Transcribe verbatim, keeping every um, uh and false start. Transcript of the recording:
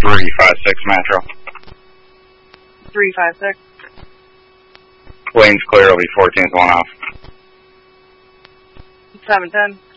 three five six Metro. three five six. Lane's clear, I'll be fourteenth one off. seven ten.